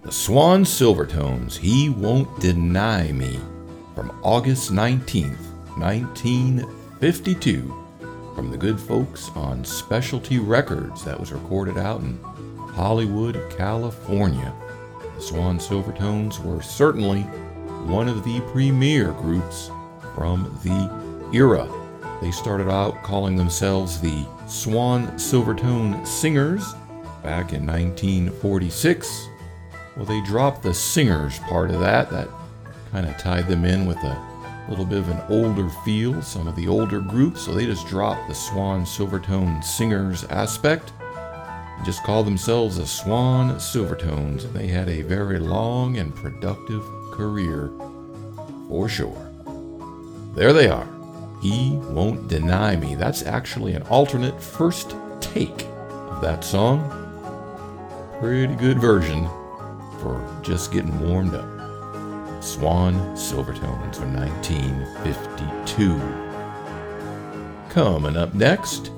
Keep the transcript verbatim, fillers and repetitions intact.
The Swan Silvertones, He Won't Deny Me, from August nineteenth, nineteen fifty-two, from the good folks on Specialty Records. That was recorded out in Hollywood, California. The Swan Silvertones were certainly one of the premier groups from the era. They started out calling themselves the Swan Silvertone Singers back in nineteen forty-six. Well, they dropped the singers part of that. That kind of tied them in with a little bit of an older feel, some of the older groups, so they just dropped the Swan Silvertone Singers aspect and just called themselves the Swan Silvertones, and they had a very long and productive career for sure. There they are. He Won't Deny Me. That's actually an alternate first take of that song. Pretty good version for just getting warmed up. Swan Silvertones from nineteen fifty-two. Coming up next,